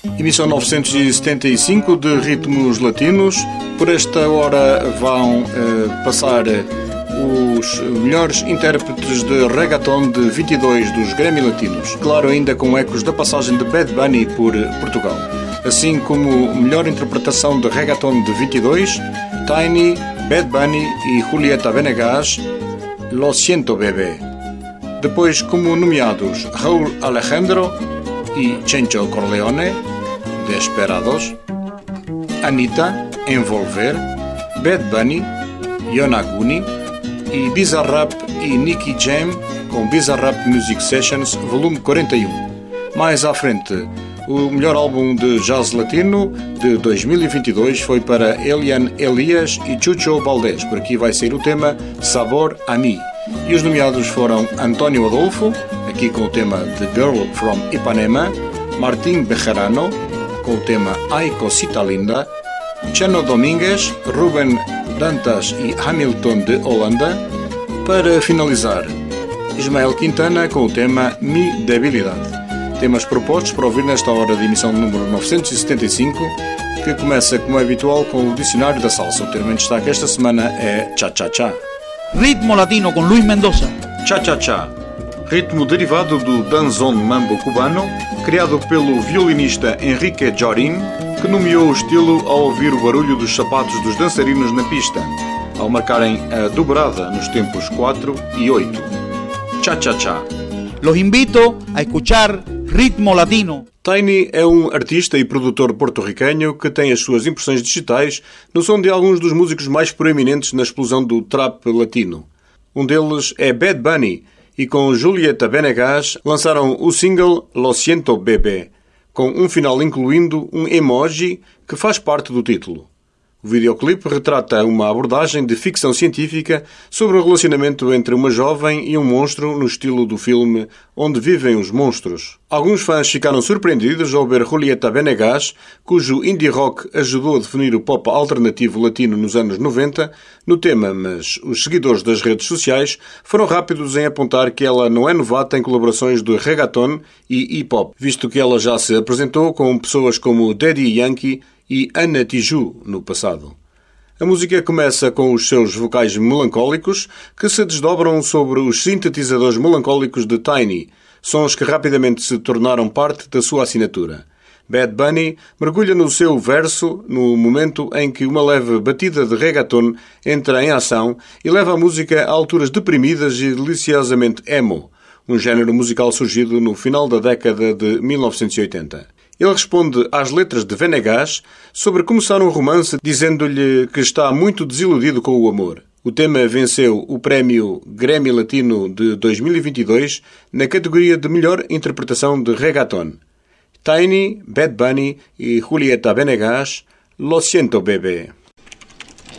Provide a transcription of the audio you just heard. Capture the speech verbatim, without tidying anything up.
Emissão novecentos e setenta e cinco de Ritmos Latinos. Por esta hora vão uh, passar os melhores intérpretes de reggaeton de vinte e dois dos Grammy Latinos. Claro, ainda com ecos da passagem de Bad Bunny por Portugal. Assim como melhor interpretação de reggaeton de vinte e dois, Tiny, Bad Bunny e Julieta Venegas, Lo Siento Bebé. Depois, como nomeados, Raúl Alejandro e Chencho Corleone, Desperados, Anitta, Envolver, Bad Bunny, Yonaguni e Bizarrap e Nicky Jam com Bizarrap Music Sessions, volume quarenta e um. Mais à frente, o melhor álbum de jazz latino de dois mil e vinte e dois foi para Elian Elias e Chucho Valdés. Por aqui vai ser o tema Sabor a Mí. E os nomeados foram António Adolfo, aqui com o tema The Girl from Ipanema, Martín Bejarano, com o tema Ay Cosita Linda, Chano Domingues, Ruben Dantas e Hamilton de Holanda. Para finalizar, Ismael Quintana com o tema Mi Debilidade. Temas propostos para ouvir nesta hora de emissão número novecentos e setenta e cinco, que começa, como é habitual, com o Dicionário da Salsa. O termo em destaque esta semana é Cha-Cha-Cha. Ritmo latino com Luís Mendoza. Cha-Cha-Cha, ritmo derivado do danzón mambo cubano, criado pelo violinista Enrique Jorin, que nomeou o estilo ao ouvir o barulho dos sapatos dos dançarinos na pista, ao marcarem a dobrada nos tempos quatro e oito. Cha-Cha-Cha. Los invito a escuchar Ritmo Latino. Tiny é um artista e produtor porto-riquenho que tem as suas impressões digitais no som de alguns dos músicos mais proeminentes na explosão do trap latino. Um deles é Bad Bunny, e com Julieta Venegas lançaram o single Lo Siento Bebé, com um final incluindo um emoji que faz parte do título. O videoclipe retrata uma abordagem de ficção científica sobre o relacionamento entre uma jovem e um monstro no estilo do filme Onde Vivem os Monstros. Alguns fãs ficaram surpreendidos ao ver Julieta Venegas, cujo indie rock ajudou a definir o pop alternativo latino nos anos noventa, no tema, mas os seguidores das redes sociais foram rápidos em apontar que ela não é novata em colaborações de reggaeton e hip-hop, visto que ela já se apresentou com pessoas como Daddy Yankee e Ana Tijoux no passado. A música começa com os seus vocais melancólicos que se desdobram sobre os sintetizadores melancólicos de Tiny, sons que rapidamente se tornaram parte da sua assinatura. Bad Bunny mergulha no seu verso no momento em que uma leve batida de reggaeton entra em ação e leva a música a alturas deprimidas e deliciosamente emo, um género musical surgido no final da década de mil novecentos e oitenta. Ele responde às letras de Venegas sobre começar um romance, dizendo-lhe que está muito desiludido com o amor. O tema venceu o prémio Grammy Latino de dois mil e vinte e dois na categoria de melhor interpretação de reggaeton. Tiny, Bad Bunny e Julieta Venegas, Lo Siento Bebé.